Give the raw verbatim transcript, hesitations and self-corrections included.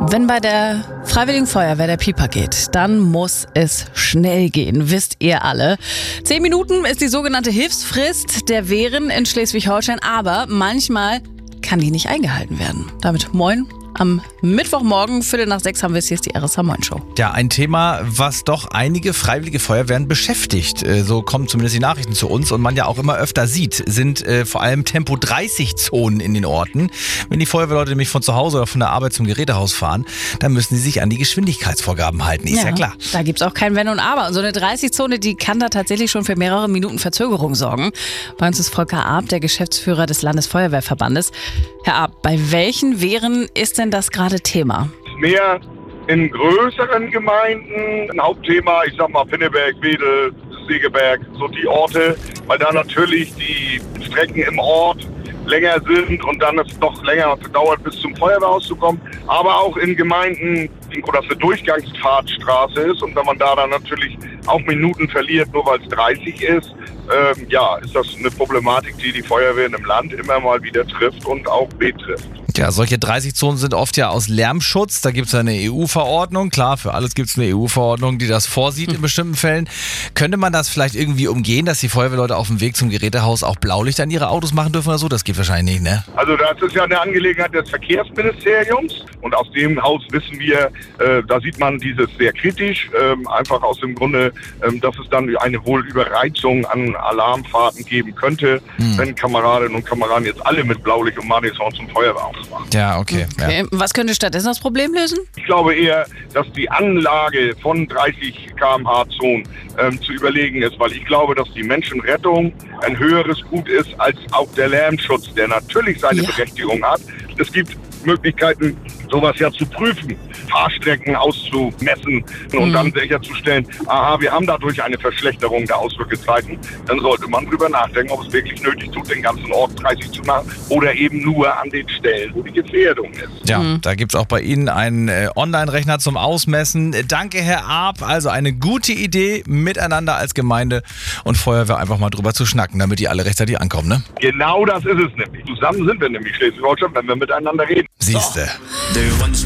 Wenn bei der Freiwilligen Feuerwehr der Pieper geht, dann muss es schnell gehen, wisst ihr alle. Zehn Minuten ist die sogenannte Hilfsfrist der Wehren in Schleswig-Holstein, aber manchmal kann die nicht eingehalten werden. Damit moin. Am Mittwochmorgen, Viertel nach sechs, haben wir es. Hier ist die R S H-Moin-Show. Ja, ein Thema, was doch einige freiwillige Feuerwehren beschäftigt. So kommen zumindest die Nachrichten zu uns und man ja auch immer öfter sieht, sind äh, vor allem Tempo dreißig Zonen in den Orten. Wenn die Feuerwehrleute nämlich von zu Hause oder von der Arbeit zum Gerätehaus fahren, dann müssen sie sich an die Geschwindigkeitsvorgaben halten. Ist ja, ja klar. Da gibt's auch kein Wenn und Aber. Und so eine dreißig Zone, die kann da tatsächlich schon für mehrere Minuten Verzögerung sorgen. Bei uns ist Volker Arp, der Geschäftsführer des Landesfeuerwehrverbandes. Herr Arp, bei welchen Wehren ist denn das gerade Thema? Mehr in größeren Gemeinden. Ein Hauptthema, ich sag mal Pinneberg, Wedel, Segeberg, so die Orte, weil da natürlich die Strecken im Ort länger sind und dann es doch länger dauert, bis zum Feuerwehrhaus zu kommen. Aber auch in Gemeinden, wo das eine Durchgangsfahrtstraße ist und wenn man da dann natürlich auch Minuten verliert, nur weil es dreißig ist, ähm, ja, ist das eine Problematik, die die Feuerwehren im Land immer mal wieder trifft und auch betrifft. Ja, solche dreißig Zonen sind oft ja aus Lärmschutz. Da gibt es eine E U-Verordnung. Klar, für alles gibt es eine E U-Verordnung, die das vorsieht in bestimmten Fällen. Könnte man das vielleicht irgendwie umgehen, dass die Feuerwehrleute auf dem Weg zum Gerätehaus auch Blaulicht an ihre Autos machen dürfen oder so? Das geht wahrscheinlich nicht, ne? Also das ist ja eine Angelegenheit des Verkehrsministeriums und aus dem Haus wissen wir, äh, da sieht man dieses sehr kritisch, äh, einfach aus dem Grunde, äh, dass es dann eine wohl Überreizung an Alarmfahrten geben könnte, hm. wenn Kameradinnen und Kameraden jetzt alle mit Blaulicht und Martinshorn zum Feuerwehrhaus machen. Ja, okay. okay. Ja. Was könnte stattdessen das Problem lösen? Ich glaube eher, dass die Anlage von dreißig Kilometer pro Stunde Zonen ähm, zu überlegen ist, weil ich glaube, dass die Menschenrettung ein höheres Gut ist als auch der Lärmschutz, der natürlich seine ja. Berechtigung hat. Es gibt Möglichkeiten, sowas ja zu prüfen, Fahrstrecken auszumessen und mhm. dann sicherzustellen, aha, wir haben dadurch eine Verschlechterung der Ausrückezeiten. Dann sollte man drüber nachdenken, ob es wirklich nötig tut, den ganzen Ort dreißig zu machen oder eben nur an den Stellen, wo die Gefährdung ist. Ja, mhm. da gibt es auch bei Ihnen einen äh, Online-Rechner zum Ausmessen. Danke, Herr Arp. Also eine gute Idee, miteinander als Gemeinde und Feuerwehr einfach mal drüber zu schnacken, damit die alle rechtzeitig ankommen, ne? Genau das ist es nämlich. Zusammen sind wir nämlich Schleswig-Holstein, wenn wir miteinander reden. Siehste. So.